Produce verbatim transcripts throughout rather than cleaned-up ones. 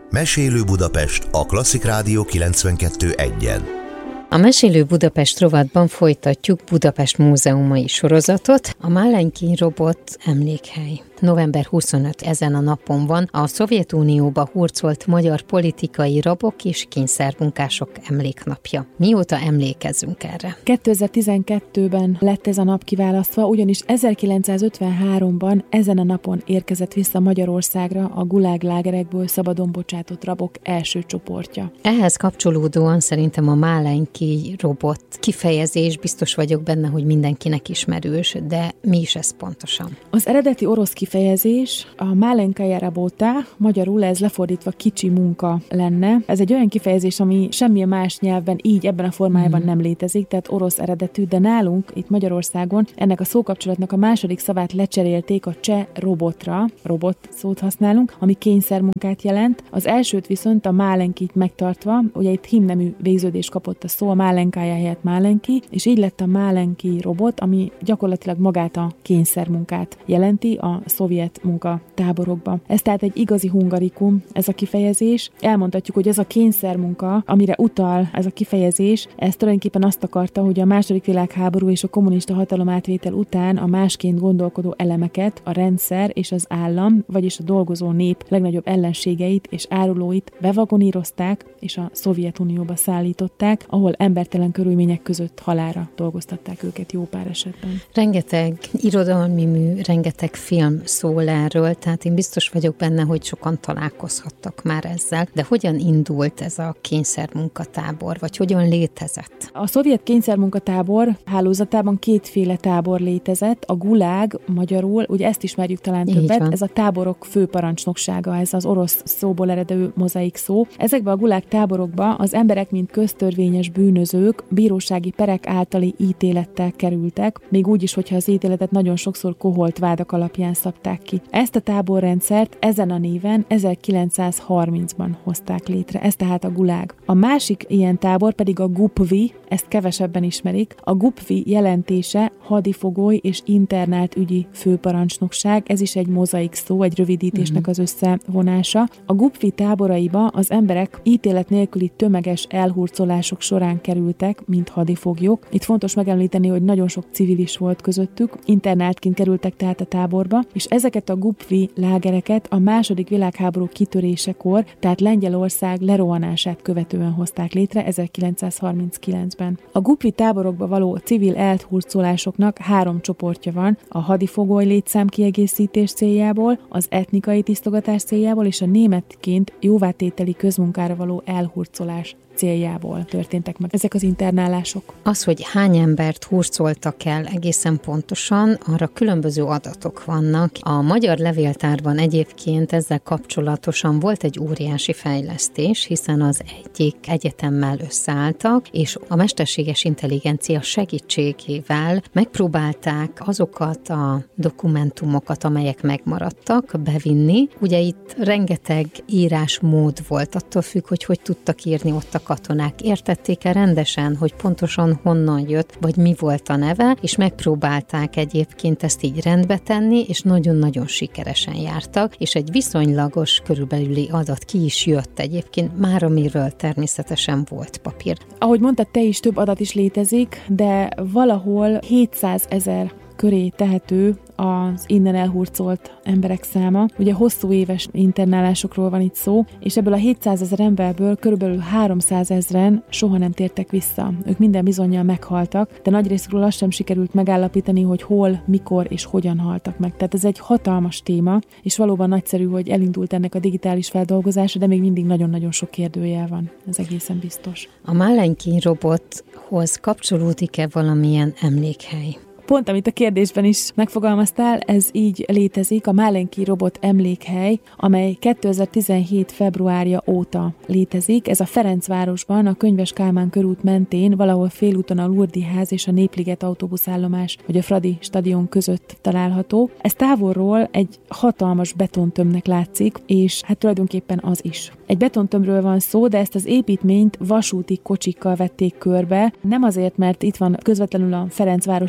Mesélő Budapest a Klasszik Rádió kilencvenkettő egyen. A Mesélő Budapest rovatban folytatjuk Budapest múzeumai sorozatot. A Málenki robot emlékhely. november huszonötödike ezen a napon van a Szovjetunióba hurcolt magyar politikai rabok és kényszermunkások emléknapja. Mióta emlékezzünk erre? kétezer-tizenkettőben lett ez a nap kiválasztva, ugyanis ezerkilencszázötvenháromban ezen a napon érkezett vissza Magyarországra a gulág lágerekből szabadon bocsátott rabok első csoportja. Ehhez kapcsolódóan szerintem a Málenki robot kifejezés, biztos vagyok benne, hogy mindenkinek ismerős, de mi is ez pontosan? Az eredeti orosz kifejezés a Málenkaja rabota, magyarul ez lefordítva kicsi munka lenne. Ez egy olyan kifejezés, ami semmilyen más nyelvben így ebben a formájában mm. nem létezik, tehát orosz eredetű, de nálunk itt Magyarországon ennek a szókapcsolatnak a második szavát lecserélték a cseh robotra, robot szót használunk, ami kényszermunkát jelent. Az elsőt viszont a Málenkit megtartva, ugye itt hímnemű végződés kapott a szó, a Málenkaja helyett Málenki, és így lett a Málenki robot, ami gyakorlatilag magát a kényszermunkát jelenti a szovjet munkatáborokba. Ez tehát egy igazi hungarikum, ez a kifejezés. Elmondhatjuk, hogy ez a kényszermunka, amire utal ez a kifejezés, ez tulajdonképpen azt akarta, hogy a második világháború és a kommunista hatalomátvétel után a másként gondolkodó elemeket, a rendszer és az állam, vagyis a dolgozó nép legnagyobb ellenségeit és árulóit bevagonírozták, és a Szovjetunióba szállították, ahol embertelen körülmények között halálra dolgoztatták őket jó pár esetben. Rengeteg irodalmi mű, rengeteg film szól erről, tehát én biztos vagyok benne, hogy sokan találkozhattak már ezzel, de hogyan indult ez a kényszermunkatábor, vagy hogyan létezett? A szovjet kényszermunkatábor hálózatában kétféle tábor létezett, a gulág magyarul, ugye ezt ismerjük talán többet, ez a táborok főparancsnoksága, ez az orosz szóból eredő mozaik szó. Ezekben a gulág táborokba az emberek, mint köztörvényes bűnözők, bírósági perek általi ítélettel kerültek, még úgy is, hogyha az ítéletet nagyon sokszor koholt vádak alapján szabták ki. Ezt a táborrendszert ezen a néven ezerkilencszázharmincban hozták létre. Ez tehát a gulág. A másik ilyen tábor pedig a gupvi, ezt kevesebben ismerik. A gupvi jelentése hadifogoly és internált ügyi főparancsnokság. Ez is egy mozaik szó, egy rövidítésnek az összevonása. A gupvi táboraiba az emberek ítélet nélküli tömeges elhurcolások során kerültek, mint hadifoglyok. Itt fontos megemlíteni, hogy nagyon sok civil is volt közöttük. Internáltként kerültek tehát a táborba, és ezeket a gupvi lágereket a második világháború kitörésekor, tehát Lengyelország lerohanását követően hozták létre ezerkilencszázharminckilencben. A gupvi táborokba való civil elhurcolásoknak három csoportja van: a hadifogoly létszámkiegészítés céljából, az etnikai tisztogatás céljából és a németként jóvátételi közmunkára való elhurcolás céljából történtek meg ezek az internálások. Az, hogy hány embert hurcoltak el egészen pontosan, arra különböző adatok vannak. A Magyar Levéltárban egyébként ezzel kapcsolatosan volt egy óriási fejlesztés, hiszen az egyik egyetemmel összeálltak, és a mesterséges intelligencia segítségével megpróbálták azokat a dokumentumokat, amelyek megmaradtak, bevinni. Ugye itt rengeteg írásmód volt, attól függ, hogy hogy tudtak írni ott a katonák. Értették-e rendesen, hogy pontosan honnan jött, vagy mi volt a neve, és megpróbálták egyébként ezt így rendbe tenni, és nagyon-nagyon sikeresen jártak, és egy viszonylagos körülbelüli adat ki is jött egyébként, már amiről természetesen volt papír. Ahogy mondtad, te is több adat is létezik, de valahol hétszázezer köré tehető az innen elhurcolt emberek száma. Ugye hosszú éves internálásokról van itt szó, és ebből a hétszázezer emberből körülbelül háromszázezren soha nem tértek vissza. Ők minden bizonnyal meghaltak, de nagy részükről azt sem sikerült megállapítani, hogy hol, mikor és hogyan haltak meg. Tehát ez egy hatalmas téma, és valóban nagyszerű, hogy elindult ennek a digitális feldolgozása, de még mindig nagyon-nagyon sok kérdőjel van. Ez egészen biztos. A Málenki robothoz kapcsolódik-e valamilyen emlékhely? Pont, amit a kérdésben is megfogalmaztál, ez így létezik, a Málenki robot emlékhely, amely kétezer-tizenhét februárja óta létezik. Ez a Ferencvárosban, a Könyves Kálmán körút mentén, valahol félúton a Lurdi ház és a Népliget autóbuszállomás, vagy a Fradi stadion között található. Ez távolról egy hatalmas betontömbnek látszik, és hát tulajdonképpen az is. Egy betontömbről van szó, de ezt az építményt vasúti kocsikkal vették körbe, nem azért, mert itt van közvetlenül a Ferencvárosi vasút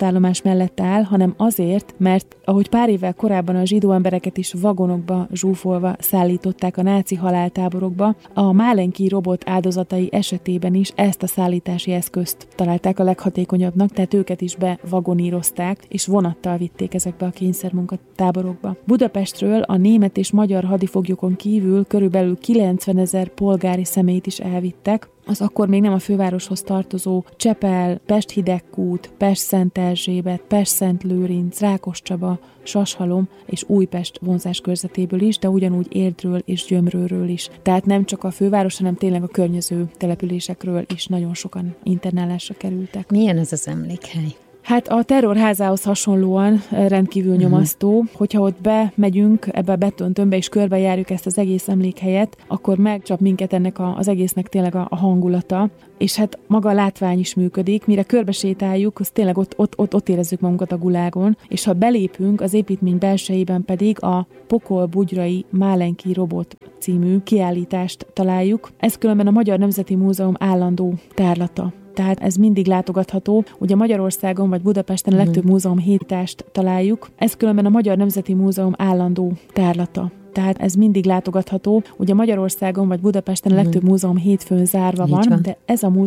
vasútállomás mellett áll, hanem azért, mert ahogy pár évvel korábban a zsidó embereket is vagonokba zsúfolva szállították a náci haláltáborokba, a Málenki robot áldozatai esetében is ezt a szállítási eszközt találták a leghatékonyabbnak, tehát őket is bevagonírozták, és vonattal vitték ezekbe a kényszermunkatáborokba. Budapestről a német és magyar hadifoglyokon kívül körülbelül kilencvenezer polgári személyt is elvittek, az akkor még nem a fővároshoz tartozó Csepel, Pest-Hidegkút, Pest-Szent-Erzsébet, Pest-Szent-Lőrinc, Rákoscsaba, Sashalom és Újpest vonzás körzetéből is, de ugyanúgy Érdről és Gyömrőről is. Tehát nem csak a főváros, hanem tényleg a környező településekről is nagyon sokan internálásra kerültek. Milyen ez az emlékhely? Hát a terrorházához hasonlóan rendkívül nyomasztó, uh-huh. hogyha ott bemegyünk ebbe a betontömbbe és körbejárjuk ezt az egész emlékhelyet, akkor megcsap minket ennek a, az egésznek tényleg a, a hangulata, és hát maga a látvány is működik, mire körbesétáljuk, az tényleg ott, ott, ott, ott érezzük magunkat a gulágon, és ha belépünk, az építmény belsejében pedig a Pokol-Bugyrai Málenki Robot című kiállítást találjuk. Ez különben a Magyar Nemzeti Múzeum állandó tárlata. Tehát ez mindig látogatható. Ugye Magyarországon vagy Budapesten a legtöbb múzeum hétást találjuk. Ez különben a Magyar Nemzeti Múzeum állandó tárlata. Tehát ez mindig látogatható. Ugye Magyarországon vagy Budapesten a legtöbb múzeum hétfőn zárva van, van, de ez a múzeum